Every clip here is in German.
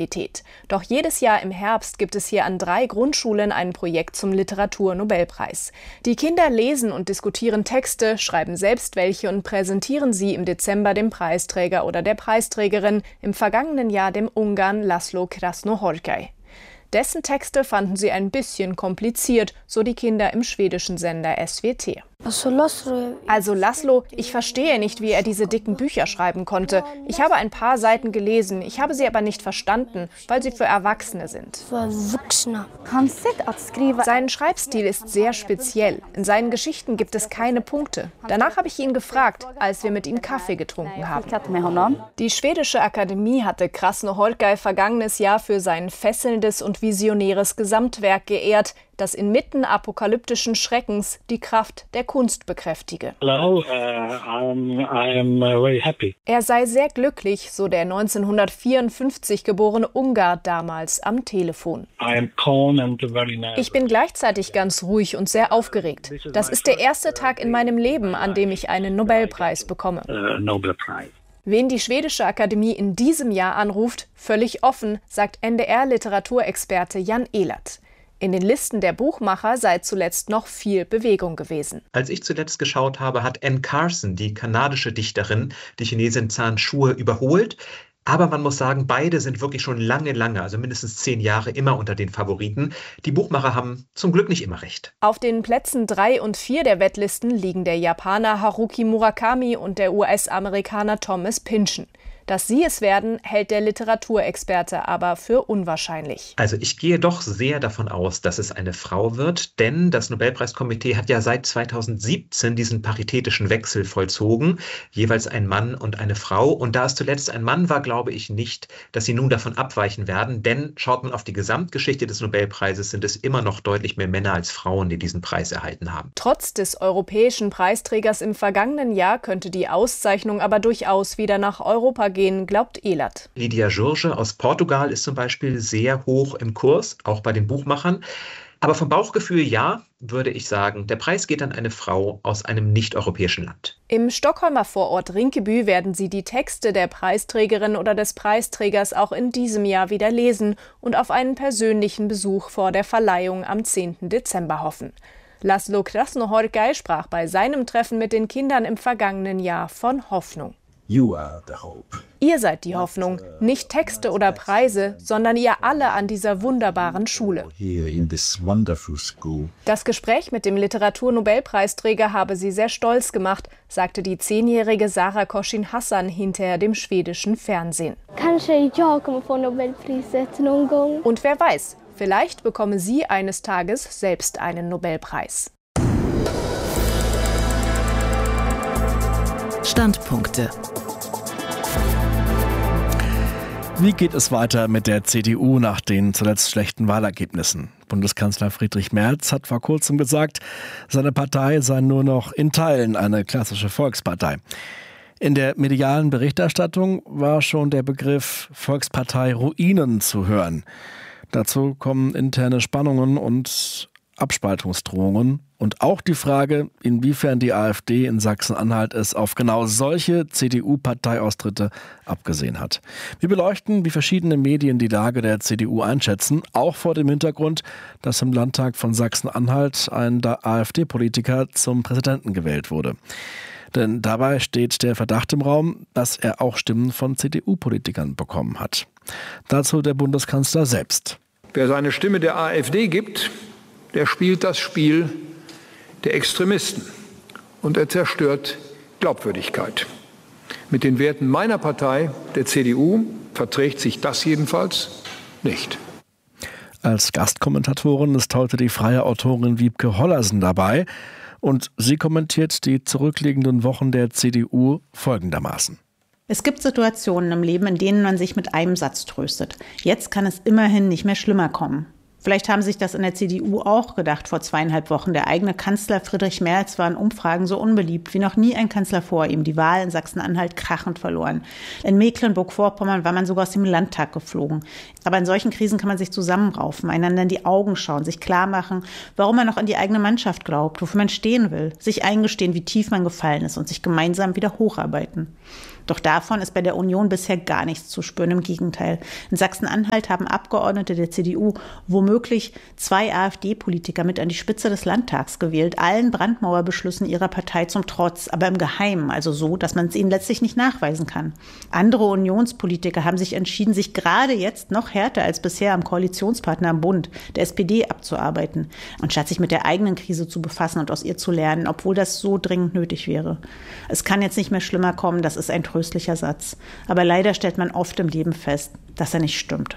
Lebensqualität. Doch jedes Jahr im Herbst gibt es hier an 3 Grundschulen ein Projekt zum Literaturnobelpreis. Die Kinder lesen und diskutieren Texte, schreiben selbst welche und präsentieren sie im Dezember dem Preisträger oder der Preisträgerin, im vergangenen Jahr dem Ungarn Laszlo Krasznahorkai. Dessen Texte fanden sie ein bisschen kompliziert, so die Kinder im schwedischen Sender SWT. Also Laszlo, ich verstehe nicht, wie er diese dicken Bücher schreiben konnte. Ich habe ein paar Seiten gelesen, ich habe sie aber nicht verstanden, weil sie für Erwachsene sind. Sein Schreibstil ist sehr speziell. In seinen Geschichten gibt es keine Punkte. Danach habe ich ihn gefragt, als wir mit ihm Kaffee getrunken haben. Die schwedische Akademie hatte Krasznahorkai vergangenes Jahr für sein fesselndes und visionäres Gesamtwerk geehrt, das inmitten apokalyptischen Schreckens die Kraft der Kunst bekräftige. Hello, I am very happy. Er sei sehr glücklich, so der 1954 geborene Ungar damals am Telefon. I am calm and very nervous. Ich bin gleichzeitig ganz ruhig und sehr aufgeregt. Das ist der erste Tag in meinem Leben, an dem ich einen Nobelpreis bekomme. Wen die schwedische Akademie in diesem Jahr anruft, völlig offen, sagt NDR-Literaturexperte Jan Ehlert. In den Listen der Buchmacher sei zuletzt noch viel Bewegung gewesen. Als ich zuletzt geschaut habe, hat Anne Carson, die kanadische Dichterin, die Chinesin Zhan Shue überholt. Aber man muss sagen, beide sind wirklich schon lange, also mindestens 10 Jahre immer unter den Favoriten. Die Buchmacher haben zum Glück nicht immer recht. Auf den Plätzen 3 und 4 der Wettlisten liegen der Japaner Haruki Murakami und der US-Amerikaner Thomas Pynchon. Dass sie es werden, hält der Literaturexperte aber für unwahrscheinlich. Also ich gehe doch sehr davon aus, dass es eine Frau wird, denn das Nobelpreiskomitee hat ja seit 2017 diesen paritätischen Wechsel vollzogen, jeweils ein Mann und eine Frau. Und da es zuletzt ein Mann war, glaube ich nicht, dass sie nun davon abweichen werden, denn schaut man auf die Gesamtgeschichte des Nobelpreises, sind es immer noch deutlich mehr Männer als Frauen, die diesen Preis erhalten haben. Trotz des europäischen Preisträgers im vergangenen Jahr könnte die Auszeichnung aber durchaus wieder nach Europa gehen, glaubt Ehlert. Lydia Jorge aus Portugal ist zum Beispiel sehr hoch im Kurs, auch bei den Buchmachern. Aber vom Bauchgefühl ja, würde ich sagen, der Preis geht an eine Frau aus einem nicht-europäischen Land. Im Stockholmer Vorort Rinkeby werden Sie die Texte der Preisträgerin oder des Preisträgers auch in diesem Jahr wieder lesen und auf einen persönlichen Besuch vor der Verleihung am 10. Dezember hoffen. Laszlo Krasznahorkai sprach bei seinem Treffen mit den Kindern im vergangenen Jahr von Hoffnung. You are the hope. Ihr seid die Hoffnung, nicht Texte oder Preise, sondern ihr alle an dieser wunderbaren Schule. Das Gespräch mit dem Literaturnobelpreisträger habe sie sehr stolz gemacht, sagte die 10-jährige Sarah Koshin Hassan hinterher dem schwedischen Fernsehen. Und wer weiß, vielleicht bekomme sie eines Tages selbst einen Nobelpreis. Standpunkte. Wie geht es weiter mit der CDU nach den zuletzt schlechten Wahlergebnissen? Bundeskanzler Friedrich Merz hat vor kurzem gesagt, seine Partei sei nur noch in Teilen eine klassische Volkspartei. In der medialen Berichterstattung war schon der Begriff Volkspartei Ruinen zu hören. Dazu kommen interne Spannungen und Abspaltungsdrohungen und auch die Frage, inwiefern die AfD in Sachsen-Anhalt es auf genau solche CDU-Parteiaustritte abgesehen hat. Wir beleuchten, wie verschiedene Medien die Lage der CDU einschätzen, auch vor dem Hintergrund, dass im Landtag von Sachsen-Anhalt ein AfD-Politiker zum Präsidenten gewählt wurde. Denn dabei steht der Verdacht im Raum, dass er auch Stimmen von CDU-Politikern bekommen hat. Dazu der Bundeskanzler selbst. Wer seine Stimme der AfD gibt, der spielt das Spiel der Extremisten und er zerstört Glaubwürdigkeit. Mit den Werten meiner Partei, der CDU, verträgt sich das jedenfalls nicht. Als Gastkommentatorin ist heute die freie Autorin Wiebke Hollersen dabei und sie kommentiert die zurückliegenden Wochen der CDU folgendermaßen. Es gibt Situationen im Leben, in denen man sich mit einem Satz tröstet. Jetzt kann es immerhin nicht mehr schlimmer kommen. Vielleicht haben sich das in der CDU auch gedacht vor 2,5 Wochen. Der eigene Kanzler Friedrich Merz war in Umfragen so unbeliebt wie noch nie ein Kanzler vor ihm. Die Wahl in Sachsen-Anhalt krachend verloren. In Mecklenburg-Vorpommern war man sogar aus dem Landtag geflogen. Aber in solchen Krisen kann man sich zusammenraufen, einander in die Augen schauen, sich klar machen, warum man noch an die eigene Mannschaft glaubt, wofür man stehen will, sich eingestehen, wie tief man gefallen ist und sich gemeinsam wieder hocharbeiten. Doch davon ist bei der Union bisher gar nichts zu spüren. Im Gegenteil. In Sachsen-Anhalt haben Abgeordnete der CDU womöglich 2 AfD-Politiker mit an die Spitze des Landtags gewählt, allen Brandmauerbeschlüssen ihrer Partei zum Trotz, aber im Geheimen, also so, dass man es ihnen letztlich nicht nachweisen kann. Andere Unionspolitiker haben sich entschieden, sich gerade jetzt noch härter als bisher am Koalitionspartner im Bund, der SPD, abzuarbeiten, anstatt sich mit der eigenen Krise zu befassen und aus ihr zu lernen, obwohl das so dringend nötig wäre. Es kann jetzt nicht mehr schlimmer kommen, das ist ein tröstlicher Satz. Aber leider stellt man oft im Leben fest, dass er nicht stimmt.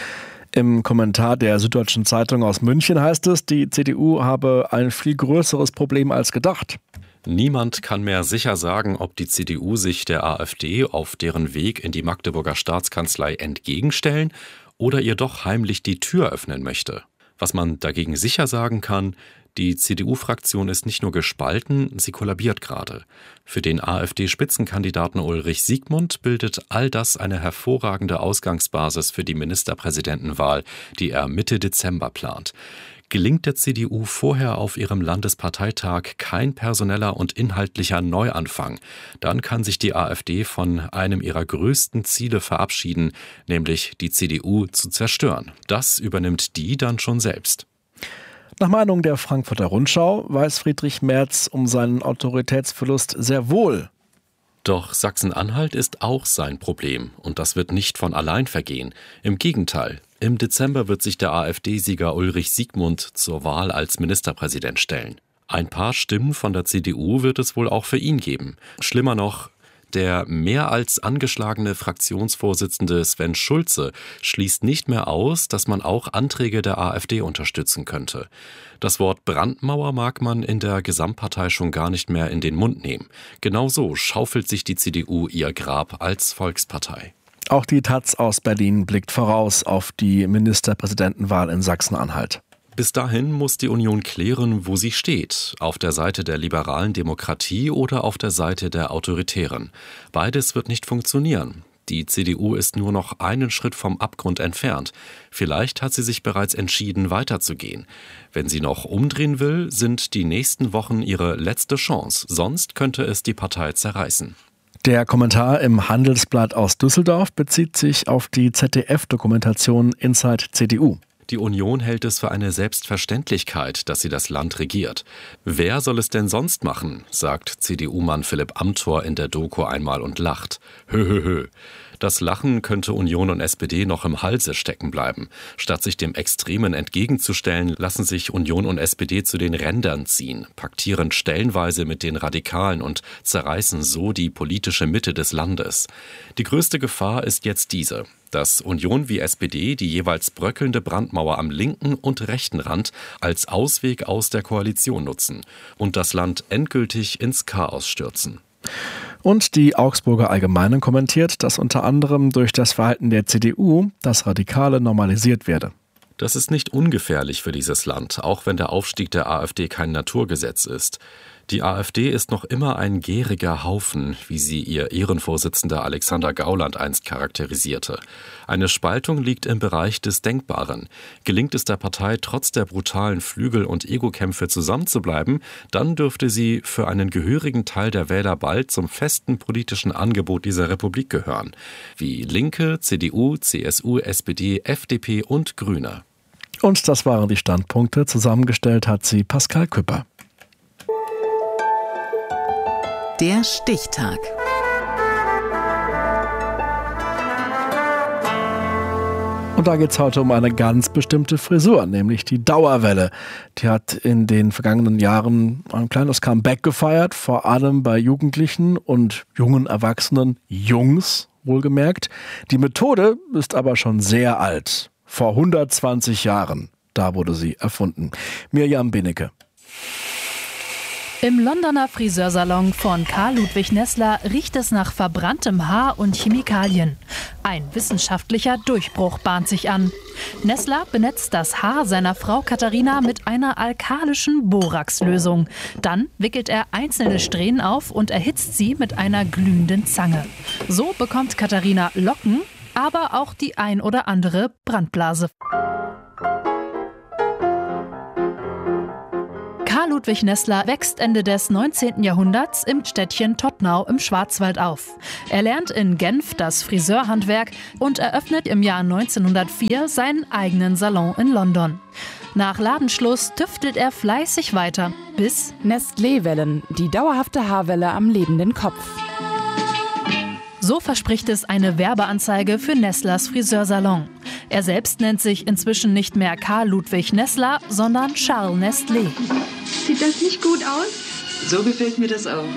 Im Kommentar der Süddeutschen Zeitung aus München heißt es, die CDU habe ein viel größeres Problem als gedacht. Niemand kann mehr sicher sagen, ob die CDU sich der AfD auf deren Weg in die Magdeburger Staatskanzlei entgegenstellen oder ihr doch heimlich die Tür öffnen möchte. Was man dagegen sicher sagen kann, die CDU-Fraktion ist nicht nur gespalten, sie kollabiert gerade. Für den AfD-Spitzenkandidaten Ulrich Siegmund bildet all das eine hervorragende Ausgangsbasis für die Ministerpräsidentenwahl, die er Mitte Dezember plant. Gelingt der CDU vorher auf ihrem Landesparteitag kein personeller und inhaltlicher Neuanfang, dann kann sich die AfD von einem ihrer größten Ziele verabschieden, nämlich die CDU zu zerstören. Das übernimmt die dann schon selbst. Nach Meinung der Frankfurter Rundschau weiß Friedrich Merz um seinen Autoritätsverlust sehr wohl. Doch Sachsen-Anhalt ist auch sein Problem und das wird nicht von allein vergehen. Im Gegenteil, im Dezember wird sich der AfD-Sieger Ulrich Siegmund zur Wahl als Ministerpräsident stellen. Ein paar Stimmen von der CDU wird es wohl auch für ihn geben. Schlimmer noch, der mehr als angeschlagene Fraktionsvorsitzende Sven Schulze schließt nicht mehr aus, dass man auch Anträge der AfD unterstützen könnte. Das Wort Brandmauer mag man in der Gesamtpartei schon gar nicht mehr in den Mund nehmen. Genauso schaufelt sich die CDU ihr Grab als Volkspartei. Auch die taz aus Berlin blickt voraus auf die Ministerpräsidentenwahl in Sachsen-Anhalt. Bis dahin muss die Union klären, wo sie steht, auf der Seite der liberalen Demokratie oder auf der Seite der Autoritären. Beides wird nicht funktionieren. Die CDU ist nur noch einen Schritt vom Abgrund entfernt. Vielleicht hat sie sich bereits entschieden, weiterzugehen. Wenn sie noch umdrehen will, sind die nächsten Wochen ihre letzte Chance. Sonst könnte es die Partei zerreißen. Der Kommentar im Handelsblatt aus Düsseldorf bezieht sich auf die ZDF-Dokumentation Inside CDU. Die Union hält es für eine Selbstverständlichkeit, dass sie das Land regiert. Wer soll es denn sonst machen, sagt CDU-Mann Philipp Amthor in der Doku einmal und lacht. Hö. Das Lachen könnte Union und SPD noch im Halse stecken bleiben. Statt sich dem Extremen entgegenzustellen, lassen sich Union und SPD zu den Rändern ziehen, paktieren stellenweise mit den Radikalen und zerreißen so die politische Mitte des Landes. Die größte Gefahr ist jetzt diese: dass Union wie SPD die jeweils bröckelnde Brandmauer am linken und rechten Rand als Ausweg aus der Koalition nutzen und das Land endgültig ins Chaos stürzen. Und die Augsburger Allgemeine kommentiert, dass unter anderem durch das Verhalten der CDU das Radikale normalisiert werde. Das ist nicht ungefährlich für dieses Land, auch wenn der Aufstieg der AfD kein Naturgesetz ist. Die AfD ist noch immer ein gäriger Haufen, wie sie ihr Ehrenvorsitzender Alexander Gauland einst charakterisierte. Eine Spaltung liegt im Bereich des Denkbaren. Gelingt es der Partei, trotz der brutalen Flügel- und Ego-Kämpfe zusammenzubleiben, dann dürfte sie für einen gehörigen Teil der Wähler bald zum festen politischen Angebot dieser Republik gehören. Wie Linke, CDU, CSU, SPD, FDP und Grüne. Und das waren die Standpunkte. Zusammengestellt hat sie Pascal Küpper. Der Stichtag. Und da geht es heute um eine ganz bestimmte Frisur, nämlich die Dauerwelle. Die hat in den vergangenen Jahren ein kleines Comeback gefeiert, vor allem bei Jugendlichen und jungen Erwachsenen, Jungs wohlgemerkt. Die Methode ist aber schon sehr alt. Vor 120 Jahren, da wurde sie erfunden. Mirjam Benecke. Im Londoner Friseursalon von Karl Ludwig Nessler riecht es nach verbranntem Haar und Chemikalien. Ein wissenschaftlicher Durchbruch bahnt sich an. Nessler benetzt das Haar seiner Frau Katharina mit einer alkalischen Boraxlösung. Dann wickelt er einzelne Strähnen auf und erhitzt sie mit einer glühenden Zange. So bekommt Katharina Locken, aber auch die ein oder andere Brandblase. Karl Ludwig Nessler wächst Ende des 19. Jahrhunderts im Städtchen Tottnau im Schwarzwald auf. Er lernt in Genf das Friseurhandwerk und eröffnet im Jahr 1904 seinen eigenen Salon in London. Nach Ladenschluss tüftelt er fleißig weiter, bis Nestlé-Wellen, die dauerhafte Haarwelle am lebenden Kopf. So verspricht es eine Werbeanzeige für Nestlers Friseursalon. Er selbst nennt sich inzwischen nicht mehr Karl Ludwig Nessler, sondern Charles Nestlé. Sieht das nicht gut aus? So gefällt mir das auch.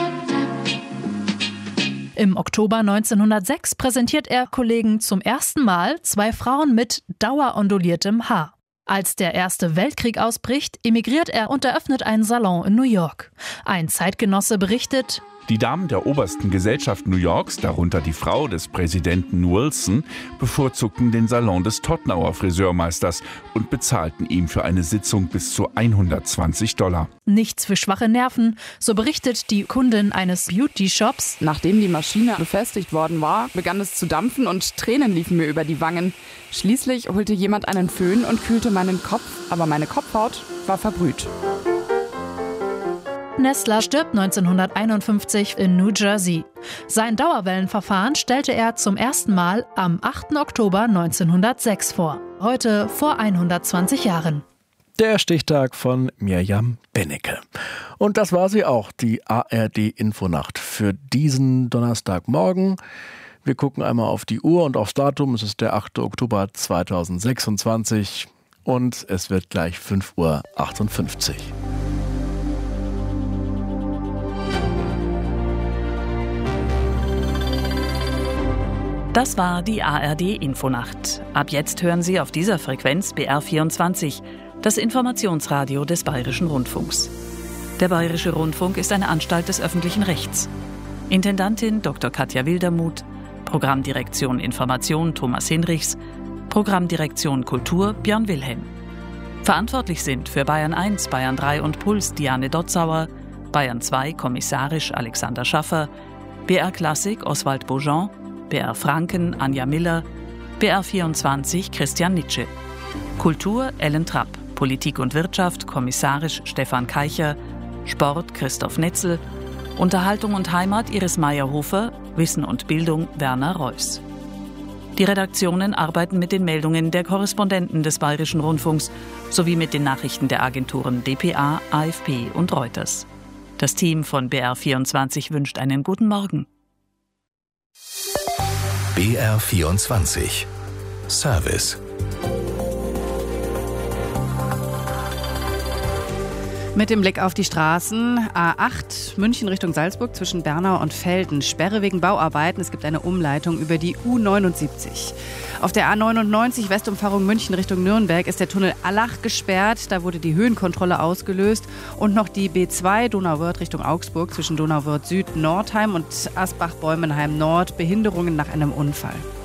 Im Oktober 1906 präsentiert er Kollegen zum ersten Mal 2 Frauen mit daueronduliertem Haar. Als der Erste Weltkrieg ausbricht, emigriert er und eröffnet einen Salon in New York. Ein Zeitgenosse berichtet: Die Damen der obersten Gesellschaft New Yorks, darunter die Frau des Präsidenten Wilson, bevorzugten den Salon des Tottnauer Friseurmeisters und bezahlten ihm für eine Sitzung bis zu $120. Nichts für schwache Nerven, so berichtet die Kundin eines Beauty-Shops. Nachdem die Maschine befestigt worden war, begann es zu dampfen und Tränen liefen mir über die Wangen. Schließlich holte jemand einen Föhn und kühlte meinen Kopf, aber meine Kopfhaut war verbrüht. Nessler stirbt 1951 in New Jersey. Sein Dauerwellenverfahren stellte er zum ersten Mal am 8. Oktober 1906 vor. Heute vor 120 Jahren. Der Stichtag von Mirjam Bennecke. Und das war sie auch, die ARD-Infonacht für diesen Donnerstagmorgen. Wir gucken einmal auf die Uhr und aufs Datum. Es ist der 8. Oktober 2026 und es wird gleich 5:58 Uhr. Das war die ARD-Infonacht. Ab jetzt hören Sie auf dieser Frequenz BR24, das Informationsradio des Bayerischen Rundfunks. Der Bayerische Rundfunk ist eine Anstalt des öffentlichen Rechts. Intendantin Dr. Katja Wildermuth, Programmdirektion Information Thomas Hinrichs, Programmdirektion Kultur Björn Wilhelm. Verantwortlich sind für Bayern 1, Bayern 3 und Puls Diane Dotzauer, Bayern 2 kommissarisch Alexander Schaffer, BR Klassik Oswald Beaujean, BR Franken Anja Miller, BR24 Christian Nitsche. Kultur Ellen Trapp, Politik und Wirtschaft kommissarisch Stefan Keicher, Sport Christoph Netzel, Unterhaltung und Heimat Iris Meyerhofer, Wissen und Bildung Werner Reuss. Die Redaktionen arbeiten mit den Meldungen der Korrespondenten des Bayerischen Rundfunks sowie mit den Nachrichten der Agenturen dpa, AFP und Reuters. Das Team von BR24 wünscht einen guten Morgen. BR24 Service. Mit dem Blick auf die Straßen, A8 München Richtung Salzburg zwischen Bernau und Velden. Sperre wegen Bauarbeiten, es gibt eine Umleitung über die U79. Auf der A99 Westumfahrung München Richtung Nürnberg ist der Tunnel Allach gesperrt, da wurde die Höhenkontrolle ausgelöst. Und noch die B2 Donauwörth Richtung Augsburg zwischen Donauwörth Süd, Nordheim und Asbach-Bäumenheim Nord, Behinderungen nach einem Unfall.